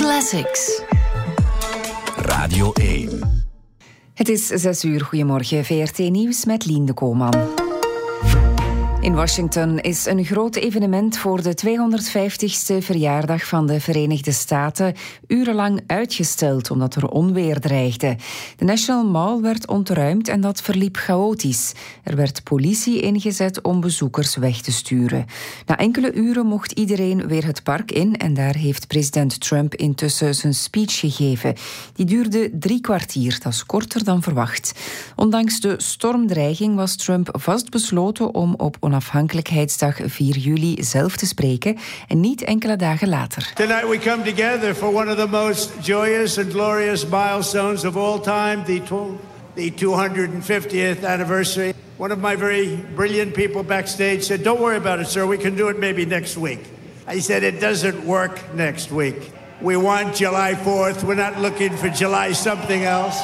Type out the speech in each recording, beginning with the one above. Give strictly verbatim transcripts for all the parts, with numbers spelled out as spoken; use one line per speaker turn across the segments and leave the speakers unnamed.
Classics.
Radio één.
Het is zes uur. Goedemorgen. V R T Nieuws met Lien de Koolman. In Washington is een groot evenement voor de tweehonderdvijftigste verjaardag van de Verenigde Staten urenlang uitgesteld omdat er onweer dreigde. De National Mall werd ontruimd en dat verliep chaotisch. Er werd politie ingezet om bezoekers weg te sturen. Na enkele uren mocht iedereen weer het park in en daar heeft president Trump intussen zijn speech gegeven. Die duurde drie kwartier, dat is korter dan verwacht. Ondanks de stormdreiging was Trump vastbesloten om op Onafhankelijkheidsdag vier juli zelf te spreken en niet enkele dagen later.
Tonight we come together for one of the most joyous and glorious milestones of all time, the, the two hundred fiftieth anniversary. One of my very brilliant people backstage said, "Don't worry about it, sir. We can do it maybe next week." I said, "It doesn't work next week. We want July fourth. We're not looking for July something else."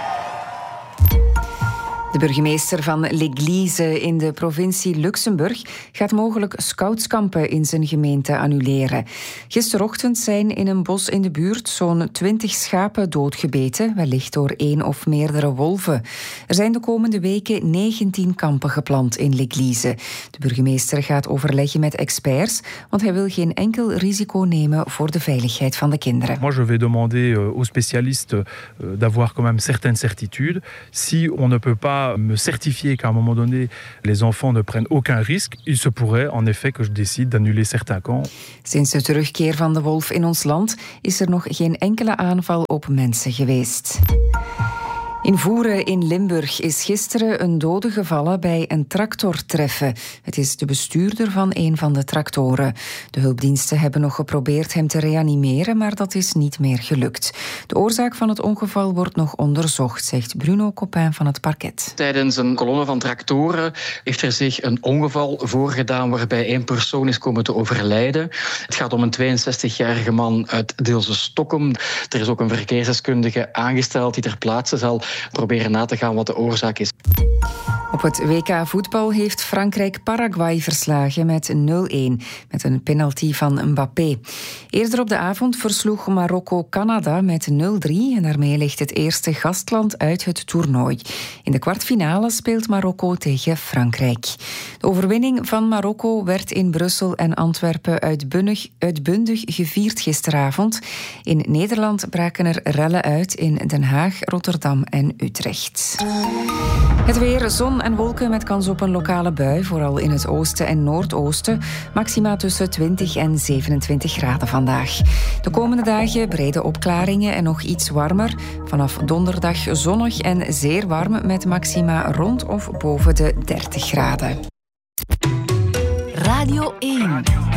De burgemeester van L'Église in de provincie Luxemburg gaat mogelijk scoutskampen in zijn gemeente annuleren. Gisterochtend zijn in een bos in de buurt zo'n twintig schapen doodgebeten, wellicht door één of meerdere wolven. Er zijn de komende weken negentien kampen gepland in L'Église. De burgemeester gaat overleggen met experts, want hij wil geen enkel risico nemen voor de veiligheid van de kinderen.
Moi, je vais demander aux spécialistes d'avoir quand même certaines certitudes. Si on ne peut pas me certifier qu'à un moment donné, les enfants ne prennent aucun risque, il se pourrait en effet que je décide d'annuler certains camps.
Sinds de terugkeer van de wolf in ons land is er nog geen enkele aanval op mensen geweest. In Voeren in Limburg is gisteren een dode gevallen bij een tractortreffen. Het is de bestuurder van een van de tractoren. De hulpdiensten hebben nog geprobeerd hem te reanimeren, maar dat is niet meer gelukt. De oorzaak van het ongeval wordt nog onderzocht, zegt Bruno Coppin van het parket.
Tijdens een kolonne van tractoren heeft er zich een ongeval voorgedaan waarbij één persoon is komen te overlijden. Het gaat om een tweeënzestigjarige man uit Deelse Stokkum. Er is ook een verkeersdeskundige aangesteld die ter plaatse zal proberen na te gaan wat de oorzaak is.
Op het W K voetbal heeft Frankrijk Paraguay verslagen met nul-een, met een penalty van Mbappé. Eerder op de avond versloeg Marokko Canada met nul-drie en daarmee ligt het eerste gastland uit het toernooi. In de kwartfinale speelt Marokko tegen Frankrijk. De overwinning van Marokko werd in Brussel en Antwerpen uitbundig, uitbundig gevierd gisteravond. In Nederland braken er rellen uit in Den Haag, Rotterdam en Utrecht. Het weer, zon en wolken met kans op een lokale bui, vooral in het oosten en noordoosten. Maxima tussen twintig en zevenentwintig graden vandaag. De komende dagen brede opklaringen en nog iets warmer. Vanaf donderdag zonnig en zeer warm met maxima rond of boven de dertig graden.
Radio één.